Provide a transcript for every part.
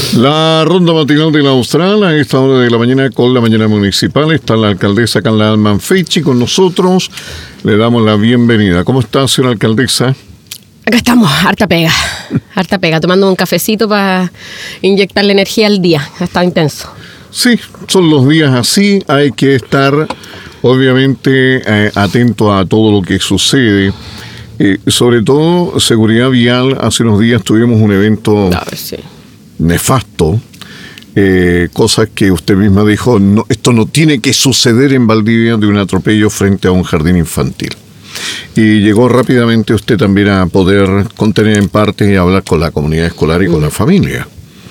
La ronda matinal de la Austral a esta hora de la mañana con la mañana municipal. Está la alcaldesa Carla Manfechi con nosotros. Le damos la bienvenida. ¿Cómo está, señora alcaldesa? Acá estamos, harta pega, tomando un cafecito para inyectarle energía al día. Ha estado intenso. Sí, son los días así. Hay que estar, obviamente, atento a todo lo que sucede. Sobre todo, seguridad vial. Hace unos días tuvimos un evento nefasto. Cosas que usted misma dijo, no, esto no tiene que suceder en Valdivia, de un atropello frente a un jardín infantil. Y llegó rápidamente usted también a poder contener en parte y hablar con la comunidad escolar y con la familia.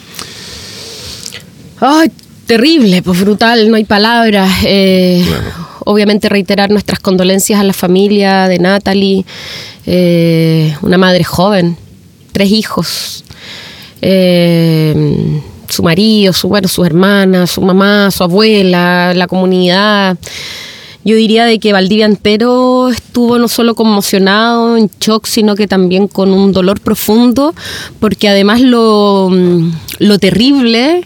¡Ay, terrible! Pues brutal, no hay palabras. Claro. Obviamente reiterar nuestras condolencias a la familia de Natalie, una madre joven, 3 hijos, su marido, sus hermanas, su mamá, su abuela, la comunidad. Yo diría de que Valdivia entero estuvo no solo conmocionado, en shock, sino que también con un dolor profundo, porque además lo terrible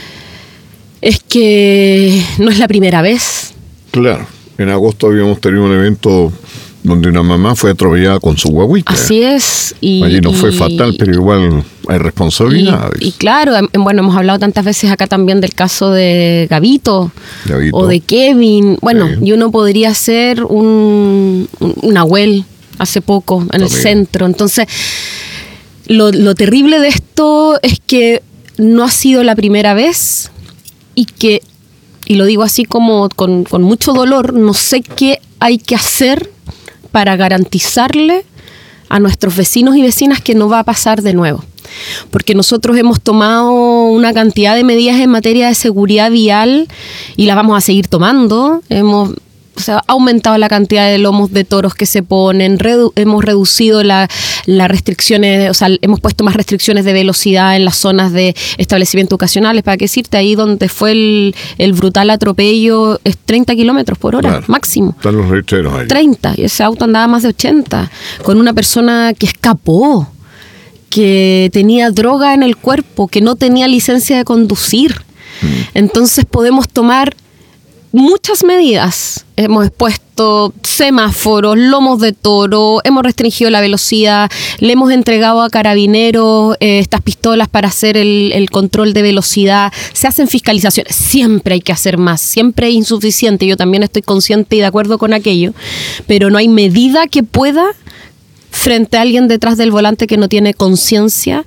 es que no es la primera vez. Claro, en agosto habíamos tenido un evento donde una mamá fue atropellada con su guagüita. Así es. Allí no fue fatal, pero igual hay responsabilidades. Y claro, bueno, hemos hablado tantas veces acá también del caso de Gavito. O de Kevin. Bueno, sí. Y uno podría ser un Nahuel hace poco en el centro. Entonces, lo terrible de esto es que no ha sido la primera vez y lo digo así como con mucho dolor, no sé qué hay que hacer para garantizarle a nuestros vecinos y vecinas que no va a pasar de nuevo. Porque nosotros hemos tomado una cantidad de medidas en materia de seguridad vial y las vamos a seguir tomando. Hemos aumentado la cantidad de lomos de toros que se ponen, hemos reducido las restricciones, hemos puesto más restricciones de velocidad en las zonas de establecimientos educacionales. Para qué decirte, ahí donde fue el brutal atropello es 30 kilómetros por hora, claro, máximo. Están los registros ahí. 30, y ese auto andaba más de 80, con una persona que escapó, que tenía droga en el cuerpo, que no tenía licencia de conducir. Entonces podemos tomar muchas medidas. Hemos puesto semáforos, lomos de toro, hemos restringido la velocidad, le hemos entregado a carabineros estas pistolas para hacer el control de velocidad, se hacen fiscalizaciones. Siempre hay que hacer más, siempre es insuficiente. Yo también estoy consciente y de acuerdo con aquello, pero no hay medida que pueda frente a alguien detrás del volante que no tiene conciencia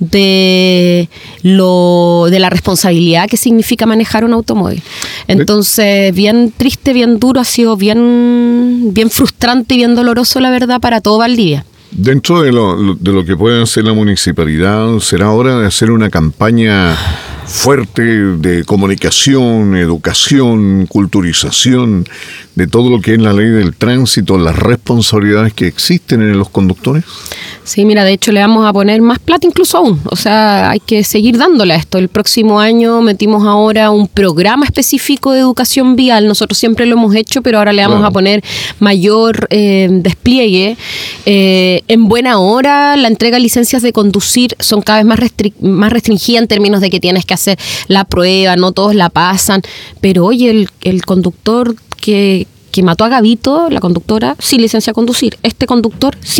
de la responsabilidad que significa manejar un automóvil. Entonces, bien triste, bien duro, ha sido bien frustrante y bien doloroso, la verdad, para todo Valdivia. Dentro de lo que puede hacer la municipalidad, será hora de hacer una campaña fuerte de comunicación, educación, culturización, de todo lo que es la ley del tránsito, las responsabilidades que existen en los conductores. Sí, mira, de hecho le vamos a poner más plata incluso aún. O sea, hay que seguir dándole a esto. El próximo año metimos ahora un programa específico de educación vial. Nosotros siempre lo hemos hecho, pero ahora le vamos a poner mayor despliegue. En buena hora, la entrega de licencias de conducir son cada vez más restringidas en términos de que tienes que hacer la prueba, no todos la pasan. Pero oye, el conductor que mató a Gavito, la conductora, sin licencia de conducir. Este conductor sí